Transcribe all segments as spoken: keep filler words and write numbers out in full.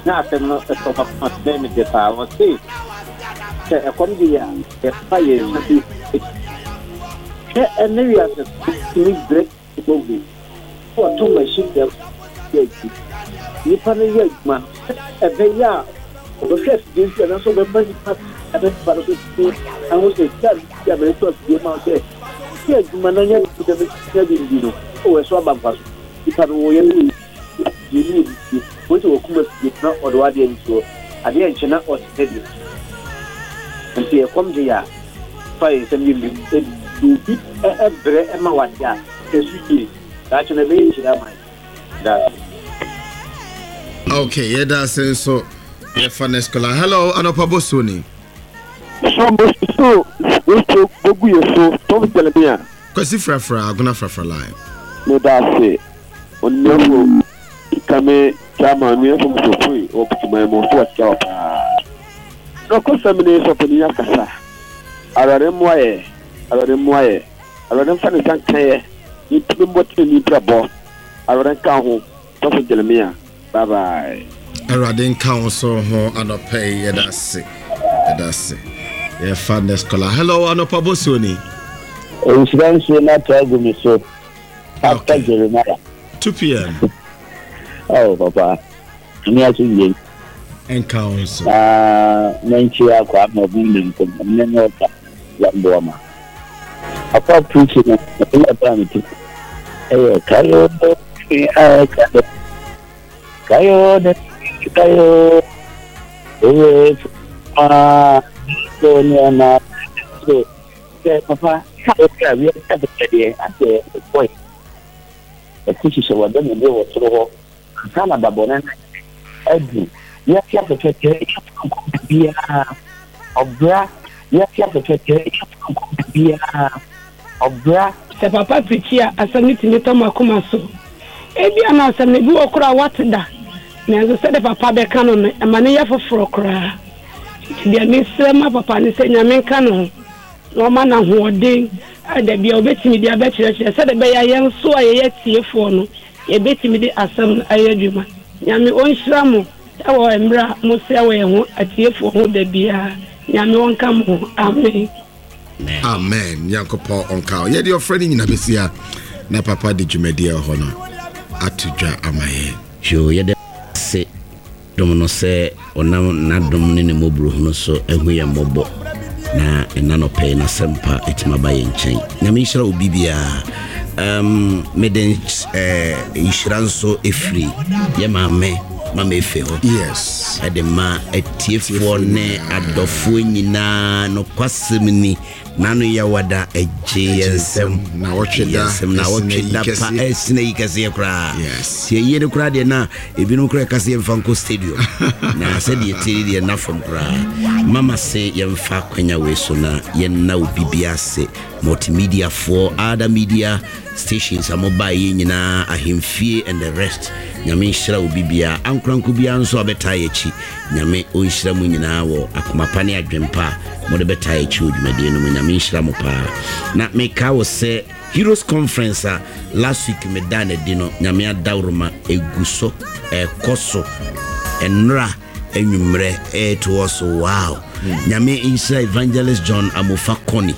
na asem no e to papa dem de pa wo say se e kom di ya e fa ye ni e ene wi ase ni break go go o to machine dem ye ni pa ne ye ma e be ya o chef din se na so be ba ni pa e be ba do ti an o se ta ya be to ti ma o se ti e ma na ye ti de se bi di no o e so ba pa so ti pa wo ye ni ni ni what you come to not or what they so I didn't china or steady and see a come here fire some you do bit a bread and my what ya that's an amazing that okay yeah that's so yeah fun scholar hello Anopa Sony so so we to go you so to tell me kwasi frafra aguna frafra line no that's it on no kame chama ni efo mtofui optima mo so cha pa no ko samine so peni akasa arare moye arare moye arare fa ne sankaye ni tibe mbote ni brabo arare ka ho to Jeremia bye bye arare ka ho so ho anope yedase yedase yeah fun scholar hello Anopa Sony insurance na tagu mi so after Jeremiah two p.m. Oh, Papa. Me as you encounter. Ah, Nancy, I am not willing to know that Boma. Apart preaching, I am Hey, Kayo, Kayo, Kayo, Kayo, Kayo, ah, so near now. So, Papa, okay, we have a day at the point. The teacher was done and they were so. Sana babona edi ya kia tete bia obra ya kia tete bia obra se papa pichia asaniti ni toma kuma so ebi ana asem bi okura watda na zo se de papa be kanu me amane ya foforo kura bia ni sema papa ni se nyame kanu no ma na hoodin ada bia obetimi bia be kire kire se de be ya yen so aye tiefo no ye betimi de asam ayadwuma nyame onhiramo ewo emra mo se ewo eho atiefo ho da bia nyame wonka mo amen amen yankopo onka ye de ofrani nyina besia na papa de dwumadie ho no atudwa amaye jo ye de se dom no se onam na dom ne ne mobro no so ehu ye mobbo na enano pe na sempa etima ba ye nchen nyame nhira obi bia um meden eh insurance efri ye mame mama efe ho yes edema etiefo ne adofo nyina no kwasemni nanu ya wada eje yensem na wotweda yensem na wotweda pa esne yikase kra yes tie yede kra de na ebinu kra kase mfanko stadium na se de tiri de na from kra mama se yemfa kwanya we so na yenna obibia se multimedia for other media stations amobai nyina ahemfie and the rest nyame nhira obibia ankranku bia nso abeta yechi nyame onhira mu nyina wo akomapa ne adwempa mo de beta yechi odwumade no nyame nhira mo pa na meka wo se Heroes Conference uh, last week me dane dino nyame adawroma eguso e koso enra enwumre e to us wow mm. nyame nhira Evangelist John Amofa Koni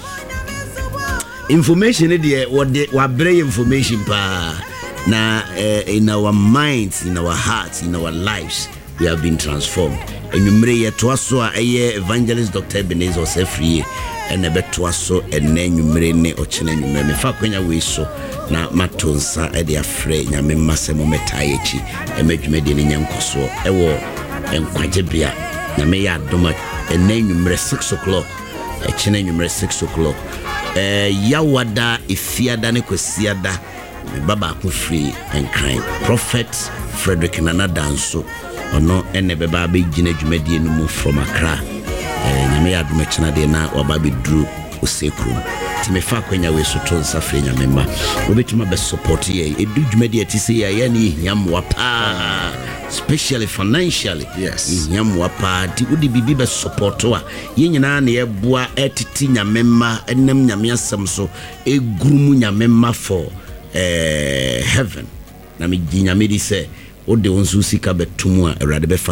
information de what they wa bring information pa na uh, in our minds, in our hearts, in our lives we have been transformed. And you may to us so a Evangelist Doctor Ebenezer Sefrie and a bet to us so and then you may ne or chine you may fa kwenya we so na matonsa e de afre nyame masemo metayechi e medwumade ne nyankoso e wo enkwagye nyame ya adoma and then you may six o'clock e chine you may six o'clock eh yawada ifiada ne kwesiada baba ko free and crime Prophet Frederick Nana Danso ono ene beba be gina dwumadie no mu from Accra eh nyame ya adoma china de na oba be dru osekru timefa kwenya we so to nsafre nyame ma obetuma be support ye edu dwumadie ti se ya ya ni hiamwa pa especially financially yes hiamwa pa ti udi bibi be support wa ye nyina na ye boa etiti nyame ma enam nyame asem so egrumu nyame ma for eh heaven na me nyame di se o de onsu sika betumu a awrade be